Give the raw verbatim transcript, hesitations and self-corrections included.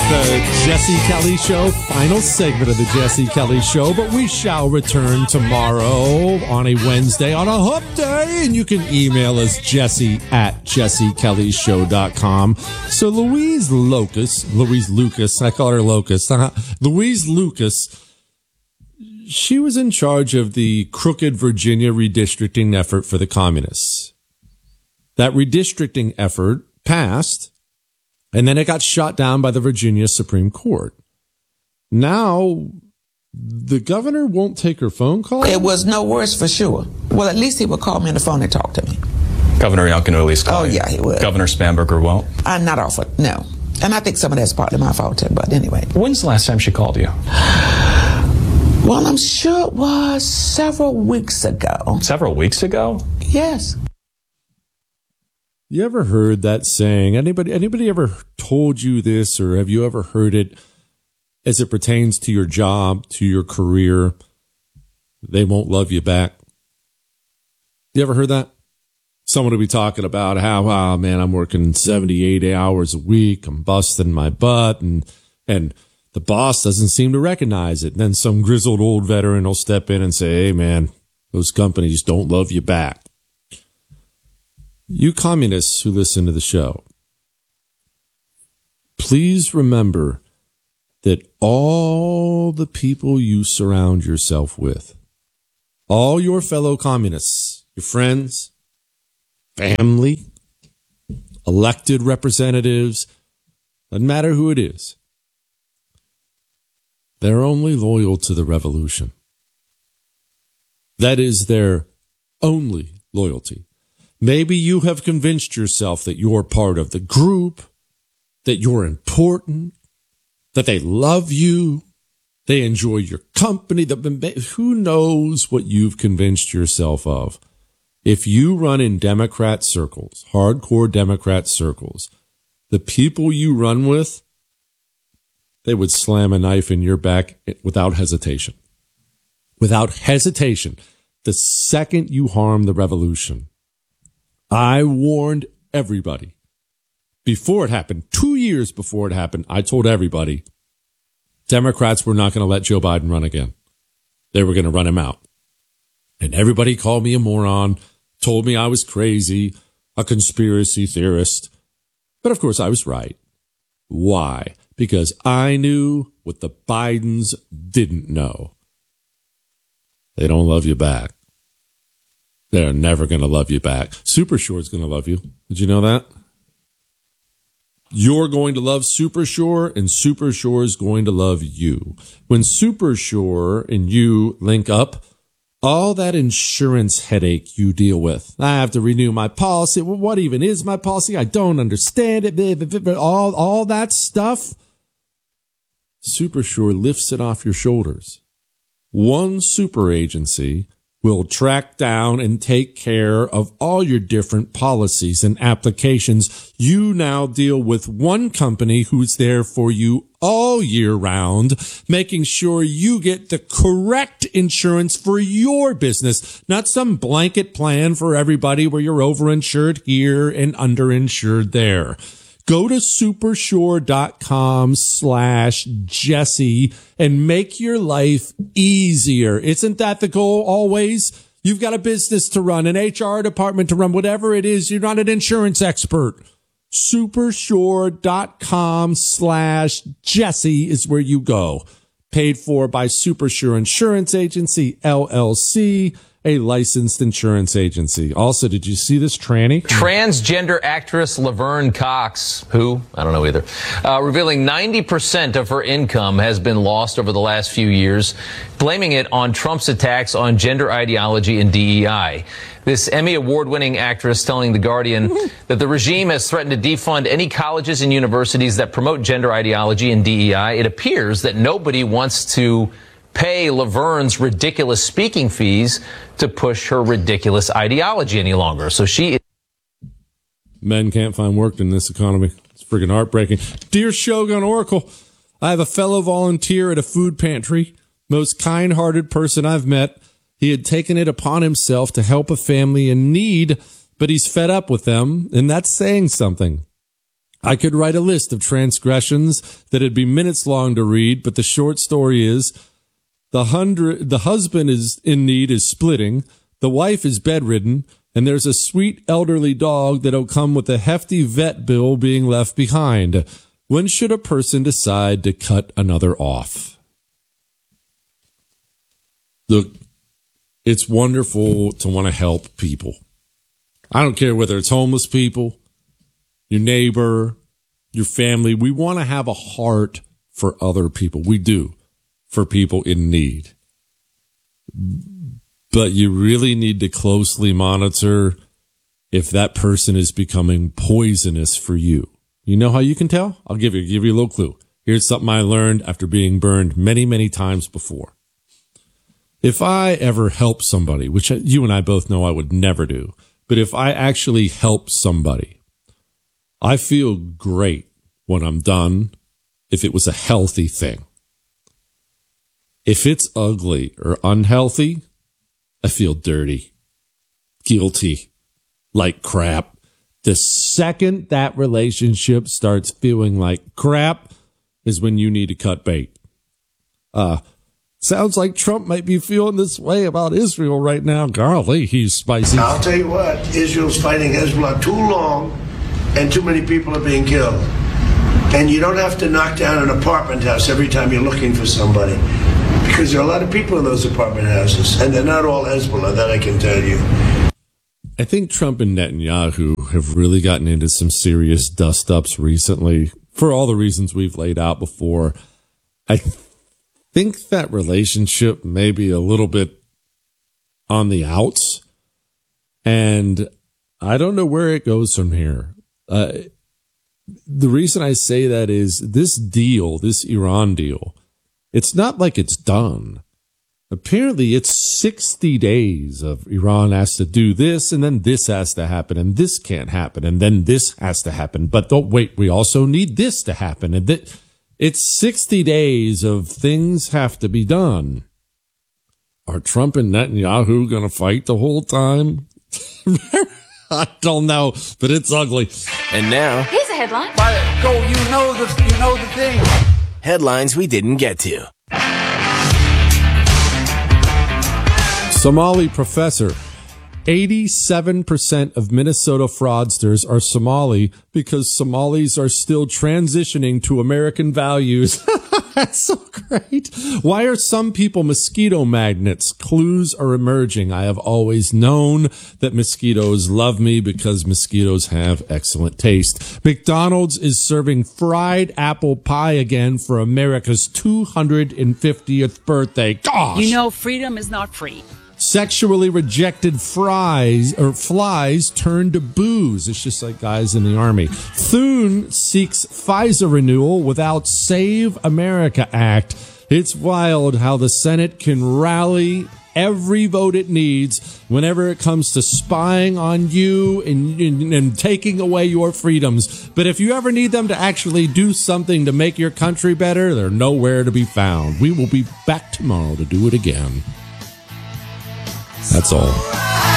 the Jesse Kelly Show, final segment of the Jesse Kelly Show, but we shall return tomorrow on a Wednesday on a hump day, and you can email us Jesse at jesse kelly show dot com. So Louise Lucas, Louise Lucas, I call her Locust, uh-huh. Louise Lucas, she was in charge of the crooked Virginia redistricting effort for the communists. That redistricting effort passed, and then it got shot down by the Virginia Supreme Court. Now, the governor won't take her phone call? It was no worse for sure. Well, at least he would call me on the phone and talk to me. Governor Youngkin will at least call Oh, you. yeah, he would. Governor Spanberger won't? I'm not offered, no. And I think some of that's partly my fault, too, but anyway. When's the last time she called you? Well, I'm sure it was several weeks ago. Several weeks ago? Yes. You ever heard that saying? Anybody anybody ever told you this, or have you ever heard it as it pertains to your job, to your career? They won't love you back. You ever heard that? Someone will be talking about how, oh, man, I'm working seventy-eight hours a week. I'm busting my butt, and and the boss doesn't seem to recognize it. And then some grizzled old veteran will step in and say, hey, man, those companies don't love you back. You communists who listen to the show, please remember that all the people you surround yourself with, all your fellow communists, your friends, family, elected representatives, doesn't matter who it is, they're only loyal to the revolution. That is their only loyalty. Maybe you have convinced yourself that you're part of the group, that you're important, that they love you, they enjoy your company. Who knows what you've convinced yourself of? If you run in Democrat circles, hardcore Democrat circles, the people you run with, they would slam a knife in your back without hesitation. Without hesitation. The second you harm the revolution. I warned everybody before it happened, two years before it happened. I told everybody Democrats were not going to let Joe Biden run again. They were going to run him out. And everybody called me a moron, told me I was crazy, a conspiracy theorist. But of course I was right. Why? Because I knew what the Bidens didn't know. They don't love you back. They're never going to love you back. Super Shore is going to love you. Did you know that? You're going to love Super Shore, and Super Shore is going to love you. When Super Shore and you link up, all that insurance headache you deal with. I have to renew my policy. Well, what even is my policy? I don't understand it. All, all that stuff. Super Shore lifts it off your shoulders. One super agency will track down and take care of all your different policies and applications. You now deal with one company who's there for you all year round, making sure you get the correct insurance for your business, not some blanket plan for everybody where you're overinsured here and underinsured there. Go to supershore.com slash Jesse and make your life easier. Isn't that the goal always? You've got a business to run, an H R department to run, whatever it is. You're not an insurance expert. Supershore.com slash Jesse is where you go. Paid for by Supershore Insurance Agency, L L C, a licensed insurance agency. Also, did you see this tranny? Transgender actress Laverne Cox, who, I don't know either, uh, revealing ninety percent of her income has been lost over the last few years, blaming it on Trump's attacks on gender ideology and D E I. This Emmy Award-winning actress telling The Guardian that the regime has threatened to defund any colleges and universities that promote gender ideology and D E I. It appears that nobody wants to pay Laverne's ridiculous speaking fees to push her ridiculous ideology any longer. So she... Men can't find work in this economy. It's freaking heartbreaking. Dear Shogun Oracle, I have a fellow volunteer at a food pantry, most kind-hearted person I've met. He had taken it upon himself to help a family in need, but he's fed up with them, and that's saying something. I could write a list of transgressions that'd be minutes long to read, but the short story is the hundred, the husband is in need is splitting, the wife is bedridden, and there's a sweet elderly dog that'll come with a hefty vet bill being left behind. When should a person decide to cut another off? Look, it's wonderful to want to help people. I don't care whether it's homeless people, your neighbor, your family. We want to have a heart for other people. We do, for people in need. But you really need to closely monitor if that person is becoming poisonous for you. You know how you can tell? I'll give you, give you a little clue. Here's something I learned after being burned many, many times before. If I ever help somebody, which you and I both know I would never do, but if I actually help somebody, I feel great when I'm done if it was a healthy thing. If it's ugly or unhealthy, I feel dirty, guilty, like crap. The second that relationship starts feeling like crap is when you need to cut bait. Uh, sounds like Trump might be feeling this way about Israel right now. Golly, he's spicy. I'll tell you what, Israel's fighting Hezbollah too long and too many people are being killed. And you don't have to knock down an apartment house every time you're looking for somebody, because there are a lot of people in those apartment houses, and they're not all Hezbollah, that I can tell you. I think Trump and Netanyahu have really gotten into some serious dust-ups recently for all the reasons we've laid out before. I th- think that relationship may be a little bit on the outs, and I don't know where it goes from here. Uh, the reason I say that is this deal, this Iran deal, it's not like it's done. Apparently, it's sixty days of Iran has to do this, and then this has to happen, and this can't happen, and then this has to happen. But don't wait, we also need this to happen. And that it's sixty days of things have to be done. Are Trump and Netanyahu going to fight the whole time? I don't know, but it's ugly. And now, here's a headline. Go, you know the, you know the thing. Headlines we didn't get to. Somali professor. eighty-seven percent of Minnesota fraudsters are Somali because Somalis are still transitioning to American values. That's so great. Why are some people mosquito magnets? Clues are emerging. I have always known that mosquitoes love me because mosquitoes have excellent taste. McDonald's is serving fried apple pie again for America's two hundred fiftieth birthday. Gosh! You know, freedom is not free. Sexually rejected fries or flies turn to booze. It's just like guys in the army. Thune seeks FISA renewal without Save America Act. It's wild how the Senate can rally every vote it needs whenever it comes to spying on you and, and, and taking away your freedoms. But if you ever need them to actually do something to make your country better, they're nowhere to be found. We will be back tomorrow to do it again. That's all.